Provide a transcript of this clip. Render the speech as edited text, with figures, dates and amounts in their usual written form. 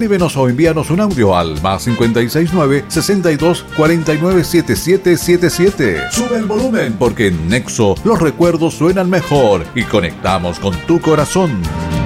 Escríbenos o envíanos un audio al +569 62 49 7777. Sube el volumen porque en Nexo los recuerdos suenan mejor y conectamos con tu corazón.